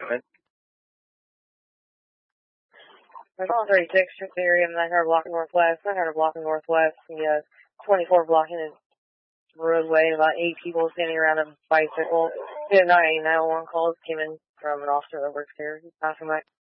There's all 36 area, 900 blocking northwest, 900 blocking northwest, the 24 blocking is roadway, about 8 people standing around a bicycle. We have 911 calls came in from an officer that works here. He's passing by.